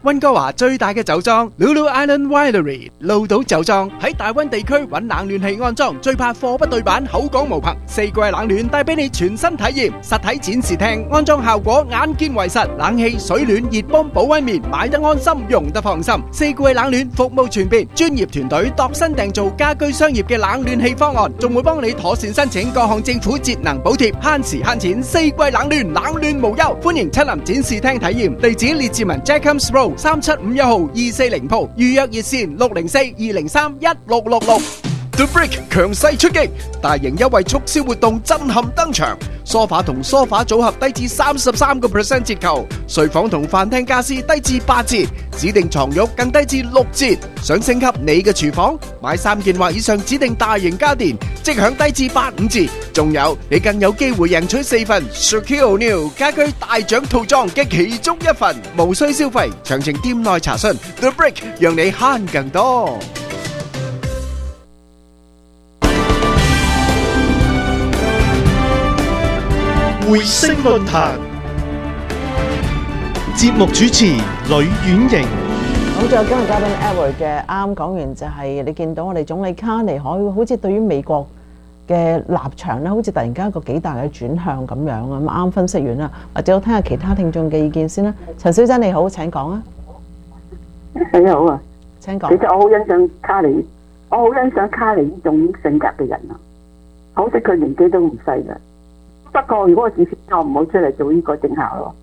溫哥華最大嘅酒莊 Lulu Island Winery 鹿島酒莊喺大溫地區揾冷暖氣安裝，最怕貨不對版，口講無憑。四季冷暖帶俾你全新體驗，實體展示廳安裝效果眼見為實，冷氣、水暖、熱泵、保溫棉，買得安心，用得放心。四季冷暖服務全面，專業團隊度身訂造家居商業嘅冷暖氣方案，仲會幫你妥善申請各項政府節能補貼，慳時慳錢。四季冷暖，冷暖無憂，歡迎親臨展示廳體驗。地址列治文 Jacobs Road 3751號240鋪，預約熱線604-203-1666。The Brick 強勢出擊，大型優惠促銷活動震撼登場。梳化同梳化組合低至33% 折扣，睡房同飯廳家私低至8折，指定床褥更低至6折。想升級你嘅廚房，買3件或以上指定大型家電，即享低至85折。仲有，你更有機會贏取4份 Shaquille O'Neal 家居大獎套裝嘅其中一份，無需消費。詳情店內查詢。The Brick 讓你慳更多。 匯聲論壇節目主持呂婉瑩。 咁仲有今日嘉賓 Edward 嘅啱講完就係你見到我哋總理卡尼海好似對於美國嘅立場咧，好似突然間一個幾大嘅轉向咁樣啊！咁啱分析完啦，或者我聽下其他聽眾嘅意見先啦。陳小姐你好，請講啊！ 你好啊， 請講。 其實我好欣賞卡尼，我好欣賞卡尼呢種性格嘅人啊！可惜佢年紀都唔細啦。不過如果我自己我唔好出嚟做呢個政客咯。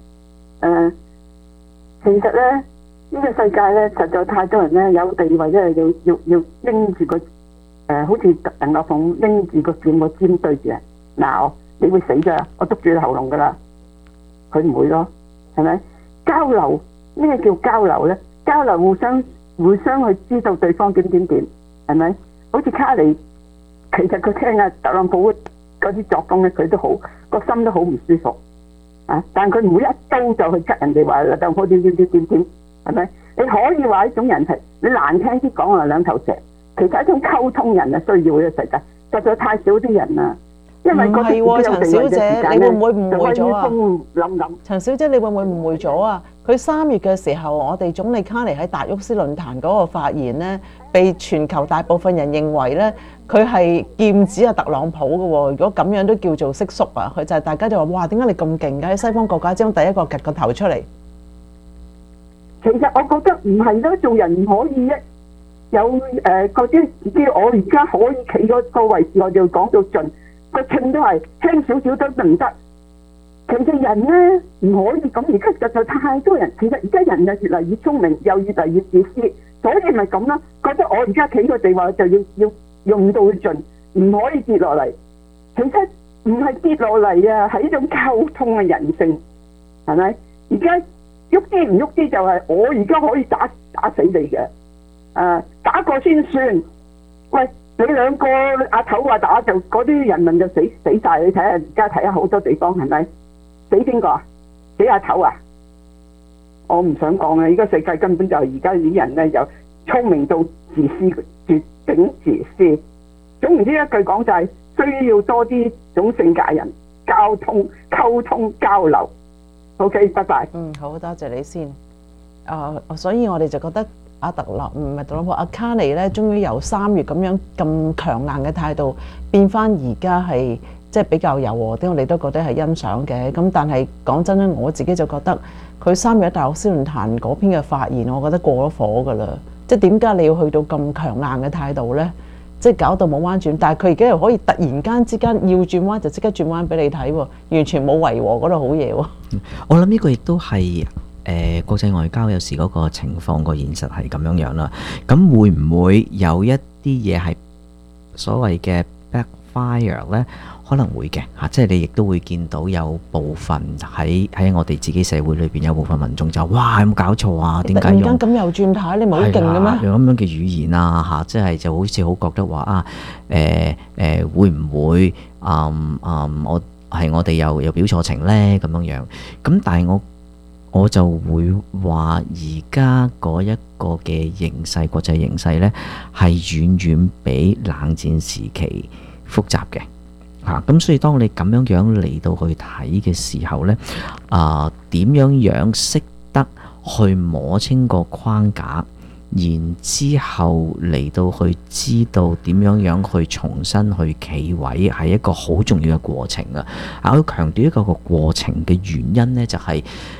其實咧呢個世界咧實在太多人咧有地位咧要拎住個好似鄧立鳳拎住個劍個尖對住人鬧，你會死㗎，我篤住你喉嚨㗎啦。佢唔會咯，係咪？交流咩叫交流咧？交流互相去知道對方點，係咪？好似卡尼，其實佢聽啊特朗普嗰啲作風咧，佢都好個心都好唔舒服啊！但佢唔會一刀就去 cut 人哋話特朗普點，係咪？你可以話呢種人係你難聽啲講啊兩頭蛇，其實一種溝通人啊需要呢個世界，實在太少啲人啦。因為嗰啲有地位嘅時間咧， 你會唔會誤會咗啊？ 諗陳小姐，你會唔會誤會咗啊？佢3月嘅時候，我哋總理卡尼喺達沃斯論壇嗰個發言咧，被全球大部分人認為咧，佢係劍指啊特朗普嘅喎。如果咁樣都叫做識縮啊，佢就係大家就話：哇，點解你咁勁嘅？喺西方國家之中第一個夾個頭出嚟。 其實我覺得唔係咯，做人唔可以有覺得自己我而家可以企嗰個位置，我就講到盡。個稱都係輕少少都唔得。其實人咧唔可以咁，而家實在太多人。其實而家人就越嚟越聰明，又越嚟越自私，所以咪咁咯。覺得我而家企個地位就要用到盡，唔可以跌落嚟。其實唔係跌落嚟啊，係一種溝通嘅人性，係咪？而家喐啲唔喐啲就係我而家可以打死你嘅，打過先算。喂！你兩個阿頭話打就嗰啲人民就死晒，你睇下而家睇下好多地方係咪？死邊個啊？死阿頭啊？我唔想講啊！而家世界根本就係而家啲人咧，由聰明到自私，絕頂自私。總言之一句講就係需要多啲種性格人溝通交流。OK， 拜拜。 好多謝你先。所以我哋就覺得。唔係特朗普，阿卡尼咧，終於由3月咁強硬嘅態度變翻而家係即係比較柔和啲，我哋都覺得係欣賞嘅。咁但係講真咧，我自己就覺得佢3月喺達沃斯論壇嗰篇嘅發言，我覺得過咗火㗎啦。即係點解你要去到咁強硬嘅態度咧？即係搞到冇彎轉，但係佢而家又可以突然間之間要轉彎就即刻轉彎俾你睇喎，完全冇違和嗰度好嘢喎。 我諗呢個亦都係。國際外交有時嗰個情況個現實係咁樣啦，咁會唔會有一啲嘢係所謂嘅 backfire 呢？可能會嘅嚇，即係你亦都會見到有部分喺我哋自己社會裏邊有部分民眾就哇有冇搞錯啊？點解用突然間咁又轉態？你唔係好勁嘅咩？ 用咁樣嘅語言啊嚇，即係就好似好覺得話啊會唔會我哋又表錯情呢？咁樣咁，但係我就會話而家嗰一個嘅形勢，國際形勢呢，係遠遠比冷戰時期複雜嘅嚇。咁所以當你咁樣嚟到去睇嘅時候呢，點樣識得去摸清個框架，然之後嚟到去知道點樣去重新去企位，係一個好重要嘅過程啊！我要強調一個過程嘅原因呢，就係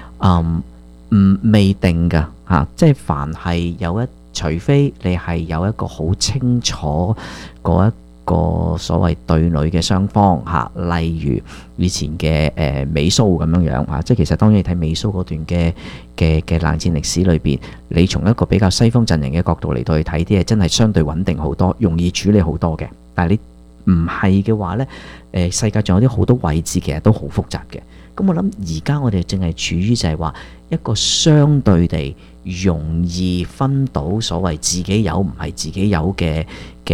未定㗎嚇，即係凡係除非你係有一個好清楚嗰一個所謂對壘嘅雙方嚇，例如以前嘅美蘇咁樣嚇，即係其實當然你睇美蘇嗰段嘅冷戰歷史裏邊，你從一個比較西方陣營嘅角度嚟到去睇啲嘢，真係相對穩定好多，容易處理好多嘅。但係你唔係嘅話呢，世界仲有啲好多位置其實都好複雜嘅。咁我諗而家我哋正係處於就係話一個相對地容易分到所謂自己有唔係自己有嘅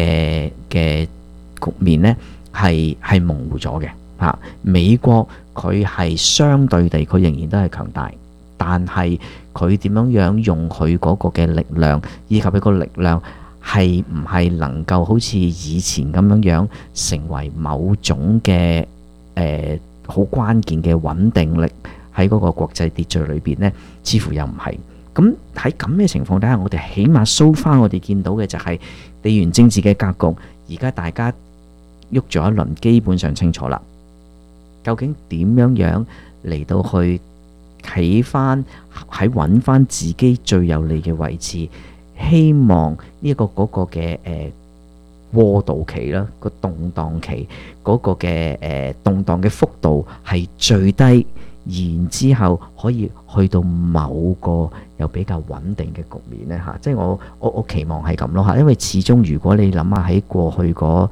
局面呢，係模糊咗嘅嚇。美國佢係相對地佢仍然都係強大，但係佢點樣用佢嗰個嘅力量，以及佢個力量係唔係能夠好似以前咁樣成為某種嘅好關鍵嘅穩定力喺嗰個國際秩序裏邊呢，似乎又唔係。咁喺咁嘅情況底下，我哋起碼搜翻我哋見到嘅就係地緣政治嘅格局。而家大家喐咗一輪，基本上清楚啦。究竟點樣嚟到去企翻喺揾翻自己最有利嘅位置？希望呢個嗰個嘅過渡期啦，個動盪期嗰個嘅動盪嘅幅度係最低，然之後可以去到某個又比較穩定嘅局面呢嚇，即係我期望係咁咯嚇，因為始終如果你諗下喺過去嗰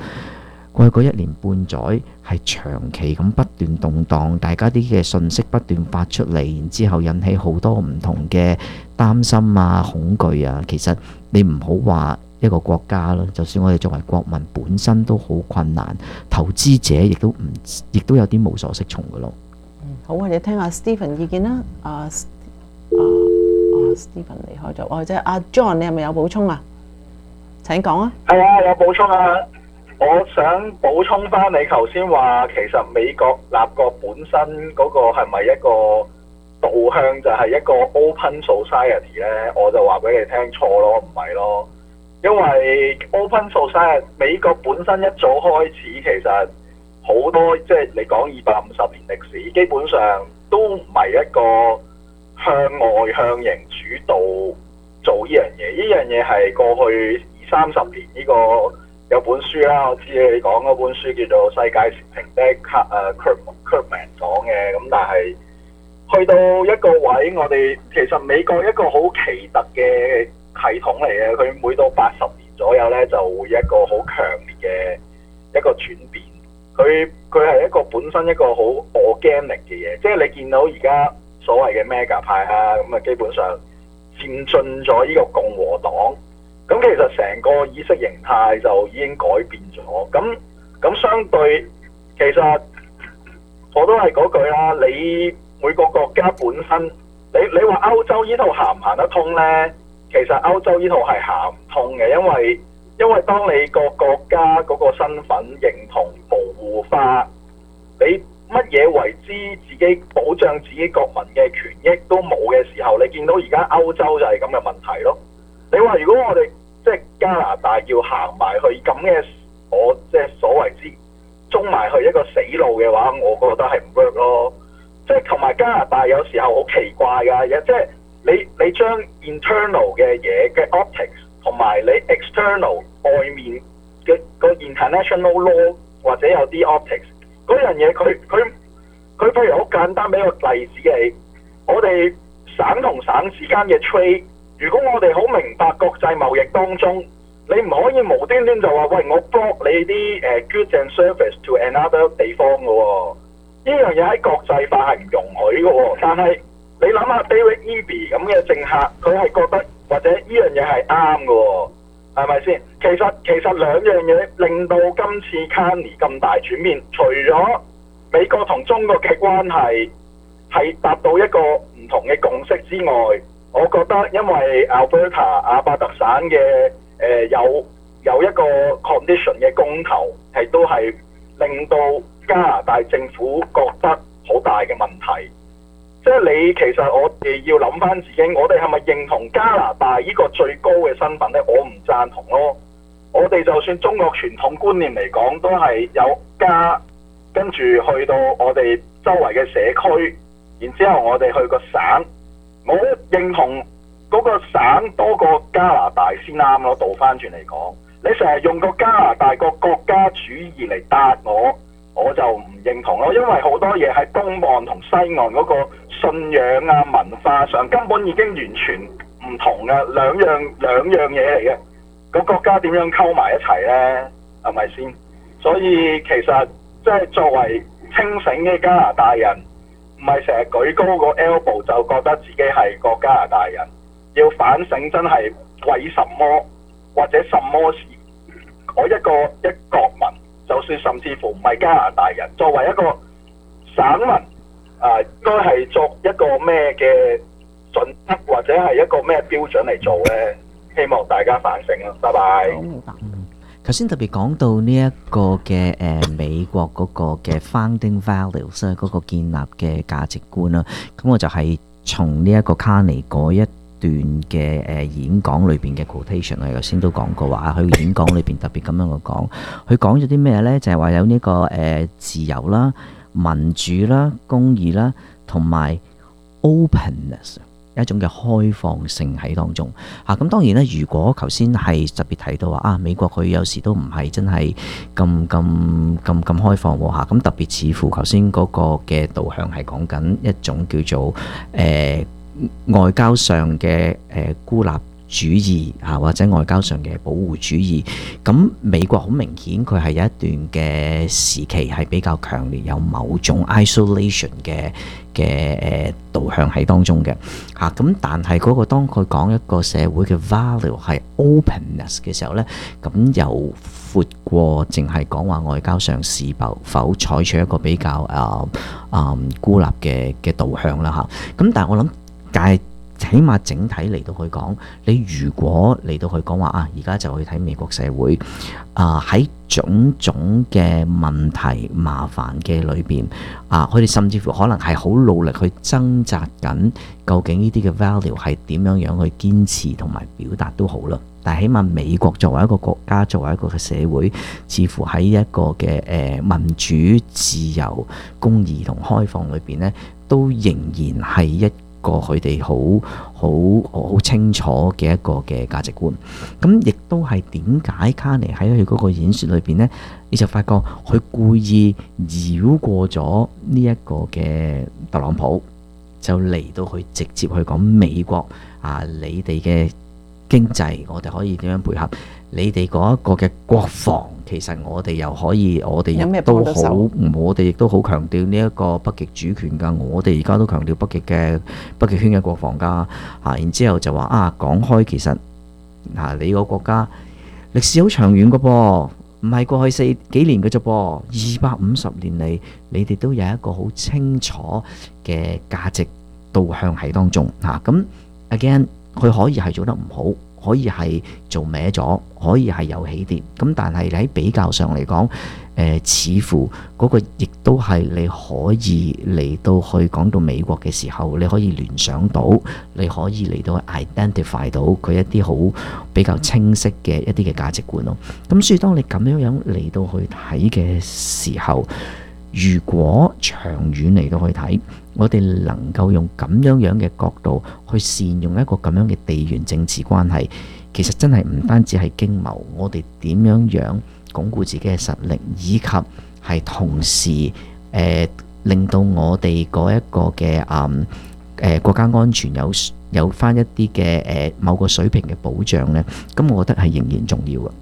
1年半載係長期咁不斷動盪，大家啲嘅信息不斷發出嚟，然之後引起好多唔同嘅擔心啊、恐懼啊，其實你唔好話一個國家咯，就算我哋作為國民本身都好困難，投資者亦都有啲無所適從嘅咯。 好，我哋聽下 Stephen 意見啦。Stephen 離開咗，即係阿 John， 你係咪有補充啊？請講啊。 係啊，有補充啊。我想補充翻你頭先話，其實美國立國本身嗰個係咪一個導向就係一個 open society 咧？我就話俾你聽錯咯，唔係咯。因為 open society 美國本身一早開始其實好多，即係你講250年歷史，基本上都唔係一個向外向型主導做呢樣嘢。呢樣嘢係過去20-30年呢個有本書啦，我知你講嗰本書叫做《世界平的》Krugman 講嘅。咁但係去到一個位，我哋其實美國一個好奇特嘅系統嚟嘅，佢每到80年左右咧就會一個好強烈嘅一個轉變。佢係一個本身一個好 organic 嘅嘢，即係你見到而家所謂嘅 mega 派啊，咁啊基本上佔盡咗呢個共和黨，咁其實成個意識形態就已經改變咗。咁相對其實我都係嗰句啦，你每個國家本身，你話歐洲呢套行唔行得通呢？其實歐洲呢套係行唔通嘅，因為當你個國家嗰個身份認同模糊化，你乜嘢為之自己保障自己國民嘅權益都冇嘅時候，你見到而家歐洲就係咁嘅問題咯。你話如果我哋即係加拿大要行埋去咁嘅，我即係所謂之衝埋去一個死路嘅話，我覺得係唔 work 咯。即係同埋加拿大有時候好奇怪㗎，即係你將 internal 嘅嘢嘅 optics 同埋你 external 外面嘅個 international law 或者有啲 optics 嗰樣嘢，佢譬如好簡單，俾個例子你，我哋省同省之間嘅 trade， 如果我哋好明白國際貿易當中，你唔可以無端端就話喂，我 block 你啲goods and service to another 地方嘅喎，呢樣嘢喺國際法係唔容許嘅喎，但係你諗下 David Eby 咁嘅政客，佢係覺得或者呢樣嘢係啱嘅喎，係咪先？其實兩樣嘢令到今次 Kanye 咁大轉變，除咗美國同中國嘅關係係達到一個唔同嘅共識之外，我覺得因為 Alberta 阿伯特省嘅有一個 condition 嘅公投，係都係令到加拿大政府覺得好大嘅問題。 即係你其實我哋要諗翻自己，我哋係咪認同加拿大呢個最高嘅身份呢？我唔贊同咯。我哋就算中國傳統觀念嚟講，都係有家，跟住去到我哋周圍嘅社區，然之後我哋去個省，我認同嗰個省多過加拿大先啱咯。倒翻轉嚟講，你成日用個加拿大個國家主義嚟答我就唔認同咯。因為好多嘢喺東岸同西岸嗰個信仰啊、文化上根本已經完全唔同嘅兩樣嘢嚟嘅。個國家點樣溝埋一齊呢？係咪先？所以其實即係作為清醒嘅加拿大人，唔係成日舉高個 elbow 就覺得自己係個加拿大人，要反省真係為什麼或者什麼事。我一國民，就算甚至乎唔係加拿大人，作為一個省民，應該係作一個咩嘅準則或者係一個咩標準嚟做呢？希望大家反省啦，拜拜。 好明白。 頭先特別講到呢一個嘅美國嗰個嘅 founding values 嗰個建立嘅價值觀啦，咁我就係從呢一個卡尼嗰一段嘅演講裏邊嘅 quotation， 我頭先都講過話，佢演講裏邊特別咁樣嘅講，佢講咗啲咩呢？就係話有呢個自由啦、民主啦、公義啦，同埋 openness。一種嘅開放性喺當中嚇，咁當然咧，如果頭先係特別提到話美國佢有時都唔係真係咁開放喎嚇，咁特別似乎頭先嗰個嘅導向係講緊一種叫做外交上嘅孤立主義或者外交上嘅保護主義，咁美國好明顯佢係有一段嘅時期係比較強烈有某種 isolation 嘅導向喺當中嘅嚇，咁但係嗰個當佢講一個社會嘅 value 係 openness 嘅時候呢，咁又闊過淨係講話外交上是否採取一個比較孤立嘅導向啦嚇，咁但係我諗起碼整體嚟到去講，你如果嚟到去講話而家就去睇美國社會喺種種嘅問題麻煩嘅裏邊佢哋甚至乎可能係好努力去掙扎緊，究竟呢啲嘅 value 係點樣樣去堅持同埋表達都好啦。但係起碼美國作為一個國家，作為一個嘅社會，似乎喺一個嘅民主、自由、公義同開放裏邊呢，都仍然係一個佢哋好清楚嘅一個嘅價值觀。咁亦都係點解卡尼喺佢嗰個演說裏邊呢，你就發覺佢故意繞過咗呢一個嘅特朗普，就嚟到去直接去講美國你哋嘅經濟我哋可以點樣配合，你哋嗰一個嘅國防其實我哋又可以，我哋亦都好，我哋亦都好強調呢一個北極主權㗎，我哋而家都強調北極圈嘅國防㗎然之後就話講開其實你個國家歷史好長遠㗎噃，唔係過去幾年嘅啫噃，250年嚟你哋都有一個好清楚嘅價值導向喺當中咁 again 佢可以係做得唔好，可以係做歪咗，可以係有起跌，咁但係喺比較上嚟講，似乎嗰個亦都係你可以嚟到去講到美國嘅時候，你可以聯想到，你可以嚟到去 identify 到佢一啲好比較清晰嘅一啲嘅價值觀咯。咁所以當你咁樣嚟到去睇嘅時候，如果長遠嚟到去睇，我哋能夠用咁樣嘅角度去善用一個咁樣嘅地緣政治關係，其實真係唔單止係經貿，我哋點樣鞏固自己嘅實力，以及係同時令到我哋嗰一個嘅國家安全有翻一啲嘅某個水平嘅保障呢，咁我覺得係仍然重要嘅。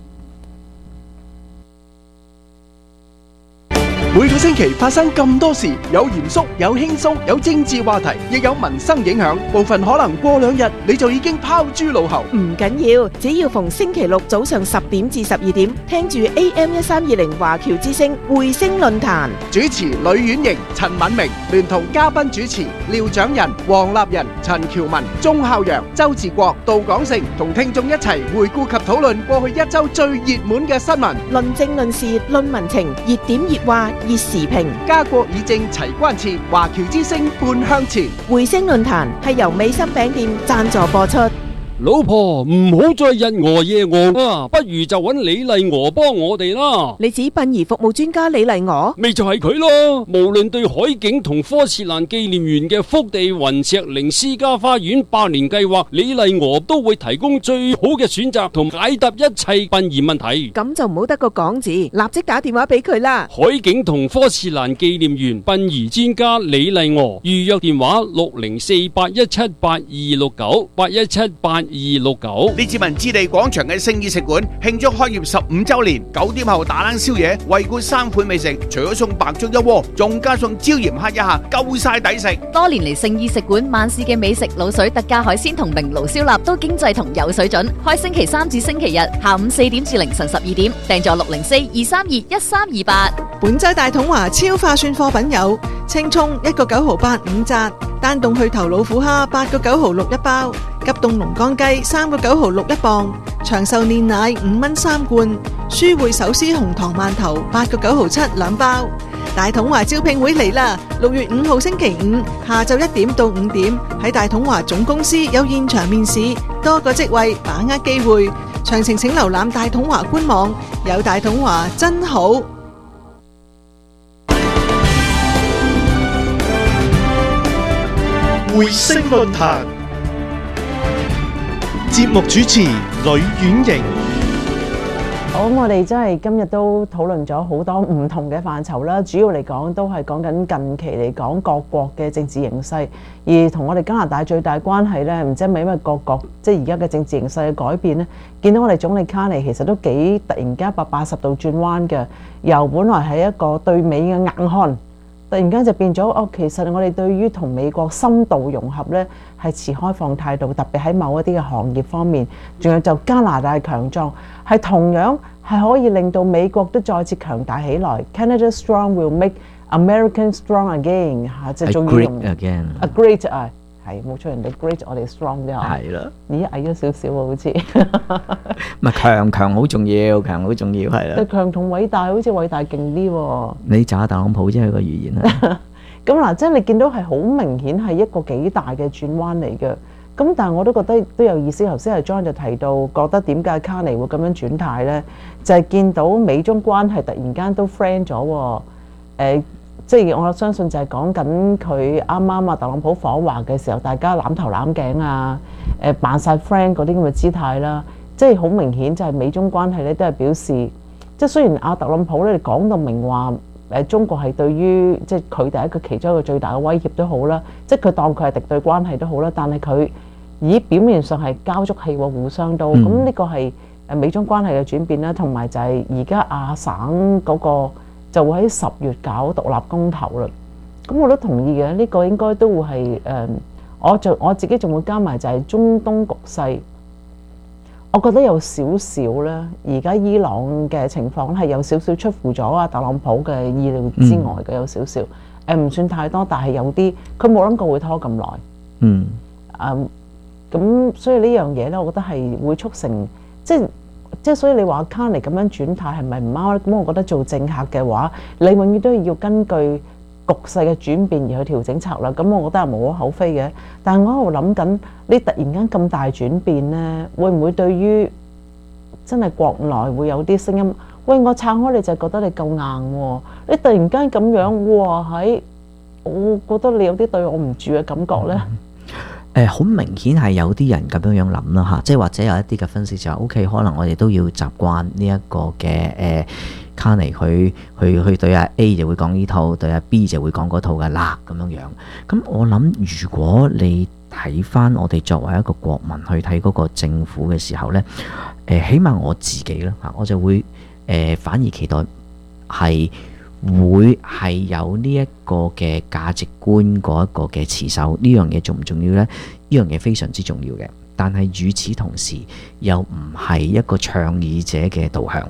每個星期發生咁多事，有嚴肅，有輕鬆，有政治話題，亦有民生影響。部分可能過2日你就已經拋諸腦後。 唔緊要，只要逢星期六早上10點至12點，聽住 AM1320華僑之聲匯聲論壇。 主持呂婉瑩、陳敏明，聯同嘉賓主持廖長仁、黃立仁、陳喬文、鐘孝陽、周志國、杜廣成，同聽眾一齊回顧及討論過去一周最熱門嘅新聞， 論政論事論民情，熱點熱話熱時評。 家國議政齊關切，華僑之聲半向前。 回聲論壇係由美心餅店贊助播出。 老婆唔好再日餓夜餓啊，不如就揾李麗娥幫我哋啦。 你指殯儀服務專家李麗娥？ 咪就係佢咯。無論對海景同科切蘭紀念園嘅福地雲石靈私家花園百年計劃，李麗娥都會提供最好嘅選擇同解答一切殯儀問題。 咁就唔好得個講字，立即打電話俾佢啦。 海景同科切蘭紀念園殯儀專家李麗娥，預約電話6048178226981782269。 列治文置地廣場嘅聖意食館慶祝開業15週年，9點後打冷宵夜，惠顧3款美食，除咗送白粥一鍋，仲加送椒鹽蝦一下，夠晒抵食。 多年嚟聖意食館晚市嘅美食滷水特價海鮮同明爐燒臘都經濟同有水準，開星期3至星期日下午4點至凌晨12點，訂座604-232-1328。 本週大統華超划算貨品有青葱1個9毫8 5紮，單凍去頭老虎蝦8個9毫6一包，急凍龍江雞3個9毫6一磅，長壽煉奶5蚊3罐，舒匯手撕紅糖饅頭8個9毫7兩包。大統華招聘會嚟啦！6月5號星期五下晝1點到5點喺大統華總公司有現場面試，多個職位，把握機會。詳情請瀏覽大統華官網。有大統華真好。 回聲論壇節目主持呂婉瑩。 好，我哋真係今日都討論咗好多唔同嘅範疇啦，主要嚟講都係講緊近期嚟講各國嘅政治形勢，而同我哋加拿大最大關係呢，唔知係咪因為各國即係而家嘅政治形勢嘅改變呢？見到我哋總理卡尼其實都幾突然間180度轉彎嘅，由本來係一個對美嘅硬漢，突然間就變咗其實我哋對於同美國深度融合呢係持開放態度，特別喺某一啲嘅行業方面，仲有就加拿大強壯，係同樣係可以令到美國都再次強大起來。Canada strong will make American strong again 嚇，即係仲要用 a great 啊，係冇錯，人哋 great， 我哋 strong 啲啊， 係啦， 咦矮咗少少喎，好似咪強好重要，強好重要係啦。 強同偉大好似偉大勁啲喎。 你渣特朗普啫，佢個語言啊。 咁嗱，即係你見到係好明顯係一個幾大嘅轉彎嚟嘅。咁但係我都覺得都有意思。頭先係 John 就提到，覺得點解卡尼會咁樣轉態呢？就係見到美中關係突然間都 friend 咗。即係我相信就係講緊佢啱啱特朗普訪華嘅時候，大家攬頭攬頸啊，扮晒 friend 嗰啲咁嘅姿態啦。即係好明顯就係美中關係咧都係表示，即係雖然特朗普咧講到明話。中國係對於即係佢哋一個其中一個最大嘅威脅都好啦，即係佢當佢係敵對關係都好啦，但係佢以表面上係交足氣喎，互相都咁呢個係美中關係嘅轉變啦，同埋就係而家亞省嗰個就會喺10月搞獨立公投啦。咁我都同意嘅，呢個應該都會係我自己仲會加埋就係中東局勢。我覺得有少少咧，而家伊朗嘅情況係有少少出乎咗特朗普嘅意料之外嘅，有少少唔算太多，但係有啲佢冇諗過會拖咁耐。咁所以呢樣嘢咧，我覺得係會促成即係所以你話卡尼咁樣轉態係咪唔啱咧？咁我覺得做政客嘅話，你永遠都要根據局勢嘅轉變而去調整策略，咁我覺得係無可厚非嘅。但係我喺度諗緊，你突然間咁大轉變呢，會唔會對於真係國內會有啲聲音？喂，我撐開你就覺得你夠硬喎，你突然間咁樣，哇喺，我覺得你有啲對我唔住嘅感覺呢。 好明顯係有啲人咁樣諗啦嚇，即係或者有一啲嘅分析就係 OK， 可能我哋都要習慣呢一個嘅卡尼佢對阿 A 就會講呢套，對阿 B 就會講嗰套嘅啦咁樣樣。咁我諗如果你睇翻我哋作為一個國民去睇嗰個政府嘅時候呢，起碼我自己啦嚇，我就會反而期待係會係有呢一個嘅價值觀嗰一個嘅持守，呢樣嘢重唔重要呢？呢樣嘢非常之重要嘅，但係與此同時又唔係一個倡議者嘅導向，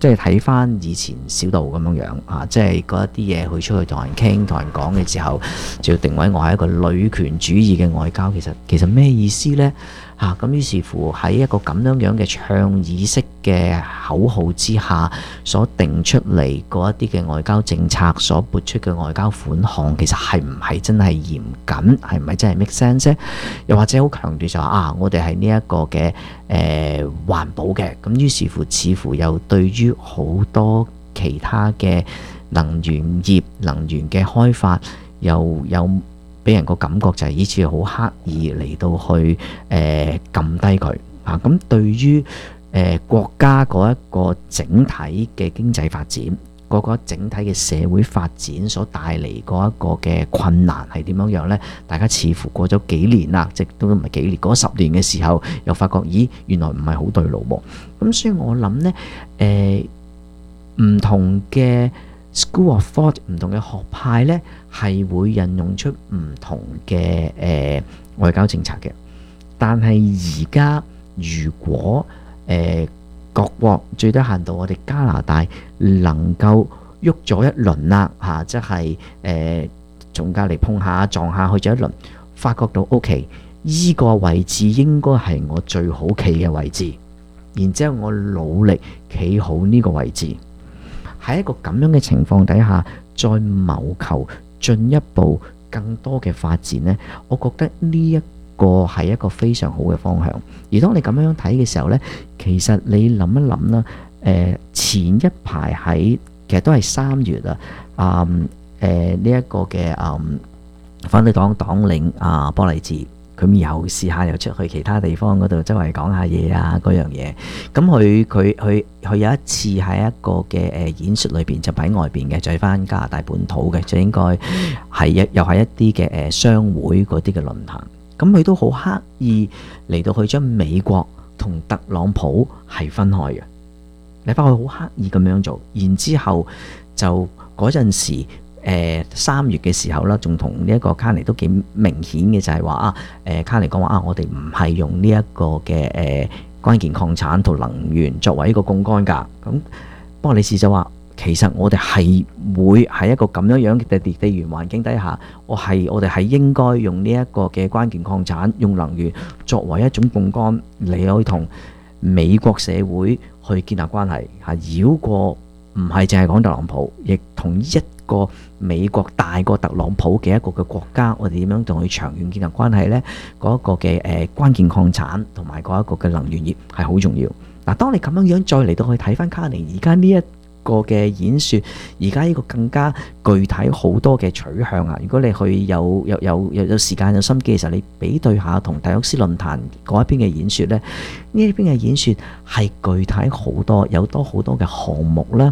即係睇翻以前小道咁樣啊，即係嗰一啲嘢佢出去同人傾、同人講嘅時候，就要定位我係一個女權主義嘅外交。其實咩意思呢？咁於是乎喺一個咁樣嘅倡議式嘅口號之下，所定出嚟嗰一啲嘅外交政策，所撥出嘅外交款項，其實係唔係真係嚴謹？係唔係真係 make sense 呢？又或者好強調就話我哋係呢一個嘅環保嘅，咁於是乎似乎又對於好多其他嘅能源業、能源嘅開發又有俾人個感覺就係依次好刻意嚟到去撳低佢啊！咁對於國家嗰一個整體嘅經濟發展，嗰個整體嘅社會發展所帶嚟嗰一個嘅困難係點樣呢？大家似乎過咗幾年啦，即都唔係幾年，過咗10年嘅時候，又發覺咦，原來唔係好對路喎。咁所以我諗呢，唔同嘅School of Thought 唔同嘅學派呢，係會引用出唔同嘅外交政策嘅。但係而家如果各國最低限度我哋加拿大能夠喐咗一輪啦嚇，即係從隔離碰下撞下去咗一輪，發覺到 OK， 依個位置應該係我最好企嘅位置，然之後我努力企好呢個位置。喺一個咁樣嘅情況底下，再謀求進一步更多嘅發展呢，我覺得呢一個係一個非常好嘅方向。而當你咁樣睇嘅時候呢，其實你諗一諗啦，前一排喺其實都係3月啊，呢一個嘅反對黨黨領波麗治。佢又試下又出去其他地方嗰度周圍講下嘢啊嗰樣嘢，咁佢有一次喺一個嘅演說裏邊就喺外邊嘅，就喺翻加拿大本土嘅，就應該係又係一啲嘅商會嗰啲嘅論壇。咁佢都好刻意嚟到去將美國同特朗普係分開嘅，你發覺佢好刻意咁樣做，然之後就嗰陣時。3月嘅時候啦，仲同呢一個卡尼都幾明顯嘅，就係話卡尼講話我哋唔係用呢一個嘅關鍵礦產同能源作為一個槓桿㗎。咁波利士就話其實我哋係會喺一個咁樣嘅地緣環境底下，我哋係應該用呢一個嘅關鍵礦產，用能源作為一種槓桿嚟去同美國社會去建立關係，繞過唔係淨係講特朗普，亦同一個美國大過特朗普嘅一個嘅國家，我哋點樣同佢長遠建立關係呢？嗰一個嘅關鍵礦產同埋嗰一個嘅能源業係好重要。嗱，當你咁樣再嚟到去睇翻卡尼而家呢一個嘅演說，而家呢個更加具體好多嘅取向啊！如果你去有時間有心機嘅時候，你比對下同戴沃斯論壇嗰一邊嘅演說呢，呢一邊嘅演說係具體好多，有好多嘅項目啦，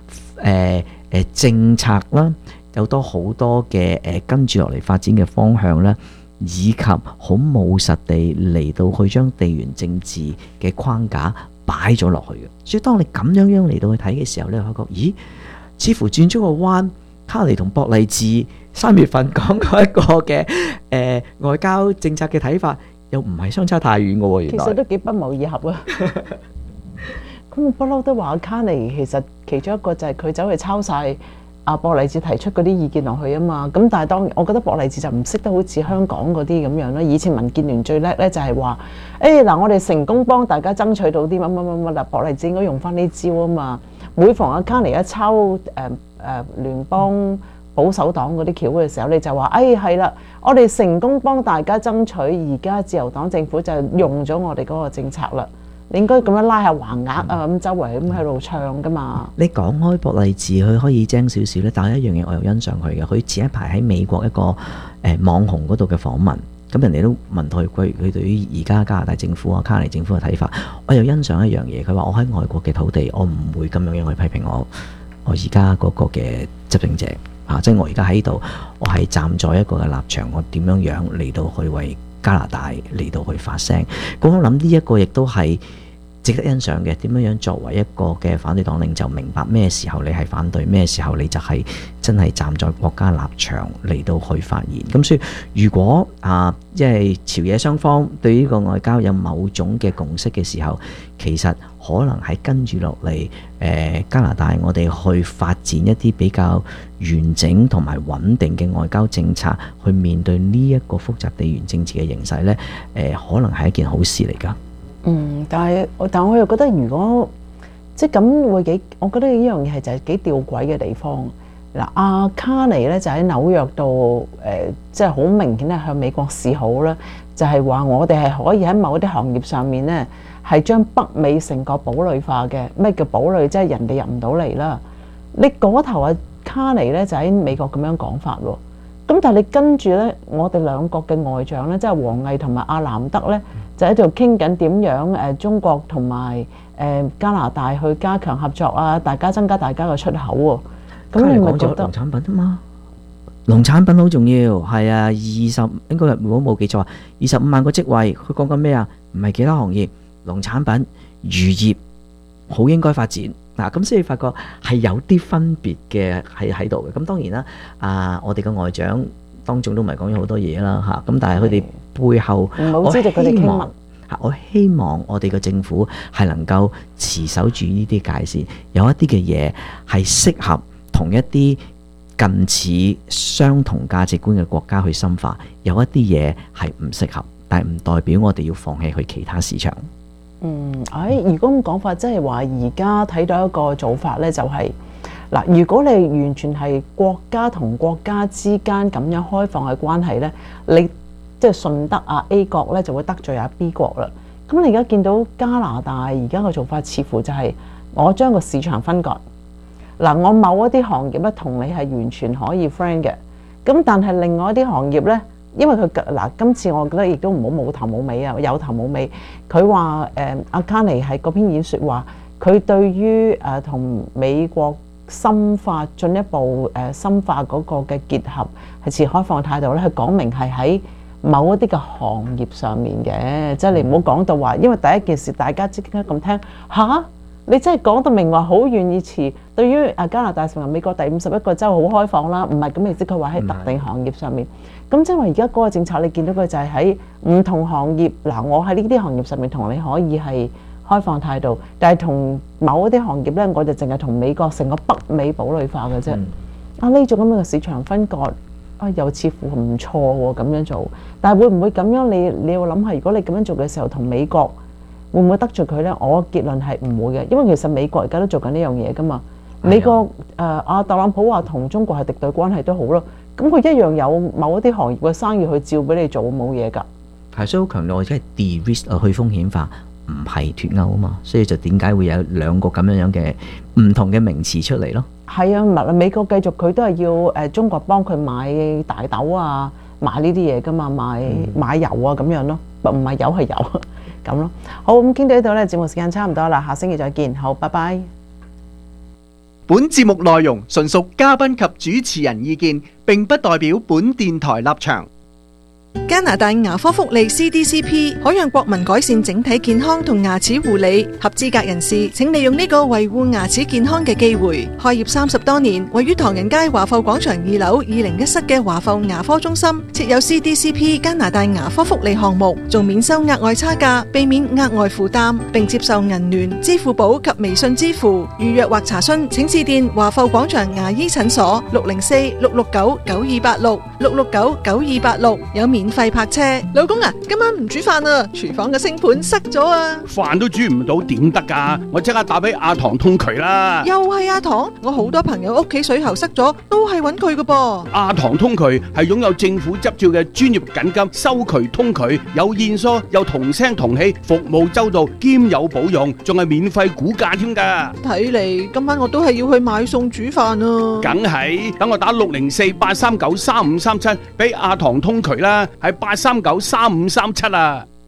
政策啦，有好多嘅跟住落嚟發展嘅方向啦，以及好務實地嚟到去將地緣政治嘅框架擺咗落去嘅。所以當你咁樣嚟到去睇嘅時候咧，我發覺咦，似乎轉咗個彎。卡尼同博麗治3月份講過一個嘅外交政策嘅睇法，又唔係相差太遠嘅喎。原來其實都幾不謀而合啊！咁我不嬲都話卡尼其實其中一個就係佢走去抄晒阿博麗治提出嗰啲意見落去啊嘛。咁但係當然我覺得博麗治就唔識得好似香港嗰啲咁樣啦。以前民建聯最叻咧就係話嗱，我哋成功幫大家爭取到啲乜啦。博麗治應該用翻呢招啊嘛。每逢阿卡尼一抄聯邦保守黨嗰啲橋嘅時候，你就話係啦，我哋成功幫大家爭取，而家自由黨政府就用咗我哋嗰個政策啦。你應該咁樣拉下橫額啊，咁周圍咁喺度唱噶嘛。 你講開博麗治，佢可以精少少咧，但係一樣嘢我又欣賞佢嘅。佢前一排喺美國一個網紅嗰度嘅訪問，咁人哋都問佢對於而家加拿大政府啊、卡尼政府嘅睇法，我又欣賞一樣嘢。佢話我喺外國嘅土地，我唔會咁樣去批評我而家嗰個嘅執政者即係我而家喺度，我係站在一個嘅立場，我點樣嚟到去為加拿大嚟到去發聲。咁我諗呢一個亦都係值得欣賞嘅。點樣作為一個嘅反對黨領袖，明白咩時候你係反對，咩時候你就係真係站在國家立場嚟到去發言。咁所以如果即係朝野雙方對呢個外交有某種嘅共識嘅時候，其實可能係跟住落嚟加拿大我哋去發展一啲比較完整同埋穩定嘅外交政策，去面對呢一個複雜地緣政治嘅形勢呢，可能係一件好事嚟㗎。 但我又覺得如果即係咁會幾，我覺得呢樣嘢係就係幾吊詭嘅地方。嗱，阿卡尼咧就喺紐約度即係好明顯係向美國示好啦，就係話我哋係可以喺某一啲行業上面咧係將北美成個堡壘化嘅。咩叫堡壘？即係人哋入唔到嚟啦。你嗰頭阿卡尼咧就喺美國咁樣講法喎。咁但係你跟住咧，我哋兩國嘅外長咧，即係王毅同埋阿南德咧，就喺度傾緊點樣中國同埋加拿大去加強合作啊，大家增加大家嘅出口喎。咁你咪覺得農產品啊嘛？農產品好重要，係啊，20應該如果冇記錯，25萬個職位，佢講緊咩啊？唔係其他行業，農產品、漁業好應該發展嗱。咁所以發覺係有啲分別嘅喺度嘅。咁當然啦，我哋嘅外長當中都唔係講咗好多嘢啦嚇。咁但係佢哋背後， 唔好知道佢哋傾乜。 我希望我哋嘅政府係能夠持守住呢啲界線，有一啲嘅嘢係適合同一啲近似相同價值觀嘅國家去深化，有一啲嘢係唔適合，但係唔代表我哋要放棄去其他市場。 如果咁講法，即係話而家睇到一個做法呢，就係嗱，如果你完全係國家同國家之間咁樣開放嘅關係呢，你即係順德A 國呢就會得罪B 國啦。咁你而家見到加拿大而家嘅做法，似乎就係我將個市場分割。嗱，我某一啲行業咧同你係完全可以 friend 嘅，咁但係另外一啲行業咧，因為佢今次我覺得亦都唔好冇頭冇尾啊，有頭冇尾。佢話阿卡尼喺嗰篇演説話，佢對於同美國進一步深化嗰個嘅結合係持開放態度咧，佢講明係喺某一啲嘅行業上面嘅，即係你唔好講到話，因為第一件事大家即刻咁聽嚇。你真係講到明話好願意持對於加拿大成為美國第51個州好開放啦，唔係咁，亦即係話喺特定行業上面。咁即係話而家嗰個政策，你見到佢就係喺唔同行業嗱，我喺呢啲行業上面同你可以係開放態度，但係同某一啲行業咧，我就淨係同美國成個北美堡壘化嘅啫。呢種咁樣嘅市場分割又似乎唔錯喎，咁樣做。但係會唔會咁樣？你要諗下，如果你咁樣做嘅時候，同美國會唔會得罪佢呢？我結論係唔會嘅，因為其實美國而家都做緊呢樣嘢噶嘛。美國特朗普話同中國係敵對關係都好咯，咁佢一樣有某一啲行業嘅生意去照俾你做，冇嘢㗎。 係，所以好強調，即係 de-risk 去風險化，唔係脫歐啊嘛。所以就點解會有兩個咁樣嘅唔同嘅名詞出嚟咯？ 係啊，美國繼續佢都係要中國幫佢買大豆啊，買呢啲嘢㗎嘛，買油啊咁樣咯，唔係油係油。咁咯，好，咁傾到呢度咧，節目時間差唔多啦，下星期再見，好，拜拜。 本節目內容純屬嘉賓及主持人意見，並不代表本電台立場。 加拿大牙科福利 CDCP 可讓國民改善整體健康同牙齒護理，合資格人士請利用呢個維護牙齒健康嘅機會。開業30多年，位於唐人街華埠廣場2樓201室嘅華埠牙科中心設有 CDCP 加拿大牙科福利項目，仲免收額外差價，避免額外負擔，並接受銀聯、支付寶及微信支付。預約或查詢請致電華埠廣場牙醫診所604-669-9286 669-9286，有免費泊車。老公啊，今晚唔煮飯啊，廚房嘅星盤塞咗啊， 飯都煮唔到點得㗎？我即刻打俾亞堂通渠啦。 又係亞堂，我好多朋友屋企水喉塞咗，都係揾佢㗎噃。 亞堂通渠係擁有政府執照嘅專業緊急收渠通渠，有現疏又同聲同氣，服務周到兼有保用，仲係免費估價添㗎。 睇嚟今晚我都係要去買餸煮飯啊。 梗係，等我打604-839-3537俾亞堂通渠啦，係839-3537啊。